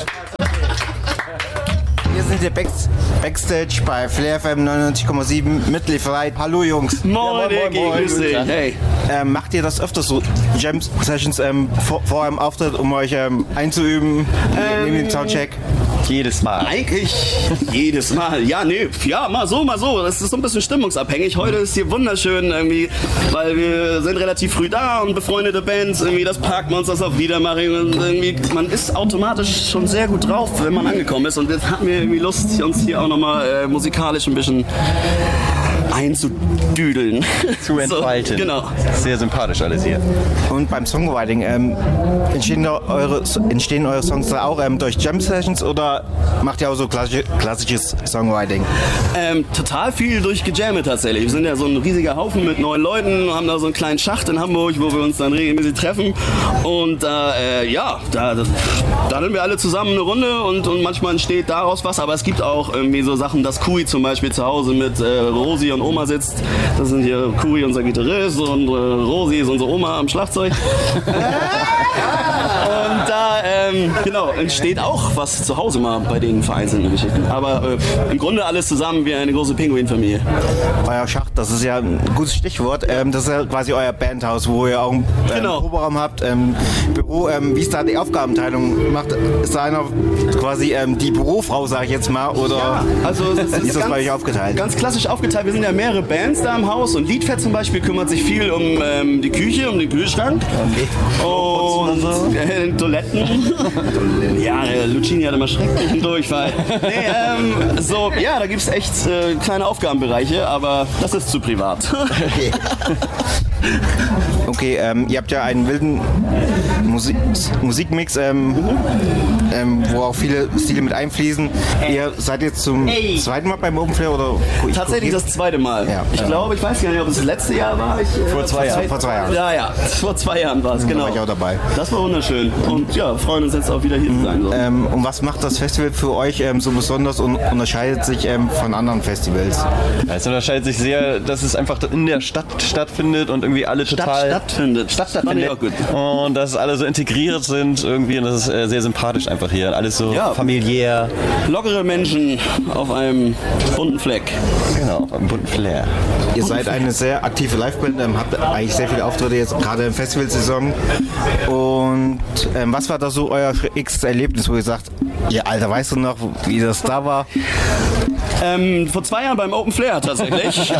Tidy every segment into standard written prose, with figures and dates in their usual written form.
Wir sind hier Backstage bei Flair FM 99,7 mit Liefereit. Hallo Jungs. Moin, grüß dich. Hey. Macht ihr das öfters so, Jam-Sessions vor einem Auftritt, um euch einzuüben, neben dem Soundcheck? Jedes Mal. Eigentlich jedes Mal. Ja, nee, ja, mal so, mal so. Das ist so ein bisschen stimmungsabhängig. Heute ist hier wunderschön irgendwie, weil wir sind relativ früh da und befreundete Bands, irgendwie das Parkmonsters auf Wiedermachung und irgendwie, man ist automatisch schon sehr gut drauf, wenn man angekommen ist und jetzt hatten wir irgendwie Lust, uns hier auch nochmal musikalisch ein bisschen einzudüdeln. Zu entfalten. So, genau. Sehr sympathisch alles hier. Und beim Songwriting, entstehen eure Songs da auch durch Jam-Sessions oder macht ihr auch so klassisches Songwriting? Total viel durch Gejamme tatsächlich. Wir sind ja so ein riesiger Haufen mit 9 Leuten, haben da so einen kleinen Schacht in Hamburg, wo wir uns dann regelmäßig treffen und da sind wir alle zusammen eine Runde und manchmal entsteht daraus was, aber es gibt auch irgendwie so Sachen, dass Kui zum Beispiel zu Hause mit Rosi und Oma sitzt. Das sind hier Kui, unser Gitarrist, und Rosi ist unsere Oma am Schlagzeug. Und da entsteht auch was zu Hause mal bei den vereinzelten Geschichten. Aber im Grunde alles zusammen wie eine große Pinguinfamilie. Euer Schacht, das ist ja ein gutes Stichwort. Das ist ja quasi euer Bandhaus, wo ihr auch einen Proberaum habt, Büro. Wie ist da die Aufgabenteilung? Ist da einer quasi die Bürofrau, sage ich jetzt mal, oder ja, also wie ist das bei euch aufgeteilt? Ganz klassisch aufgeteilt. Wir sind ja mehrere Bands da im Haus und Liedfett zum Beispiel kümmert sich viel um die Küche, um den Kühlschrank. Okay. Und den Toiletten. Ja, Lucini hat immer schrecklichen Durchfall. Nee, da gibt es echt kleine Aufgabenbereiche, aber das ist zu privat. Okay, ihr habt ja einen wilden Musikmix, wo auch viele Stile mit einfließen. Ihr seid jetzt zum zweiten Mal beim Open Flair oder? Tatsächlich das zweite Mal. Ja. Ich glaube, ich weiß gar nicht, ob es das letzte Jahr war. Vor 2 Jahren. Vor 2 Jahren. Ja, vor 2 Jahren war es, genau. Da war ich auch dabei. Das war wunderschön und ja, freuen uns jetzt auch wieder hier zu sein. So. Und was macht das Festival für euch so besonders und unterscheidet sich von anderen Festivals? Ja, es unterscheidet sich sehr, dass es einfach in der Stadt stattfindet und irgendwie alle total... Stattfindet. Auch gut. Und dass alle so integriert sind irgendwie und das ist sehr sympathisch einfach hier. Alles so familiär. Lockere Menschen auf einem bunten Fleck. Genau, auf einem bunten Flair. Ihr seid eine sehr aktive Liveband, habt eigentlich sehr viele Auftritte jetzt gerade in Festivalsaison. Und was war da so euer x Erlebnis, wo ihr sagt, ja Alter, weißt du noch, wie das da war? Vor 2 Jahren beim Open Flair tatsächlich.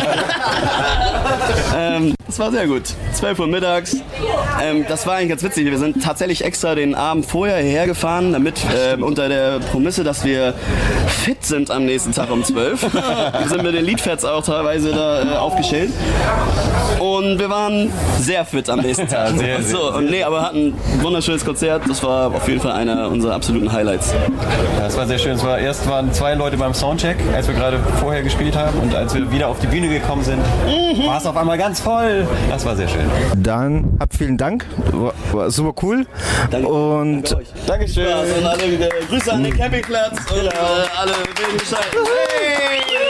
Das war sehr gut. 12 Uhr mittags. Das war eigentlich ganz witzig. Wir sind tatsächlich extra den Abend vorher hierher gefahren, damit unter der Prämisse, dass wir fit sind am nächsten Tag um 12. Wir sind mit den Liedfets auch teilweise da aufgestellt. Und wir waren sehr fit am nächsten Tag. Aber hatten ein wunderschönes Konzert. Das war auf jeden Fall einer unserer absoluten Highlights. Ja, das war sehr schön. Erst waren 2 Leute beim Soundcheck, als wir gerade vorher gespielt haben. Und als wir wieder auf die Bühne gekommen sind, war es auf einmal ganz voll. Das war sehr schön. Dann habt vielen Dank. War super cool. Danke. Und danke euch. Dankeschön. Und alle Grüße an den Campingplatz und alle wilden Bescheid. Hey!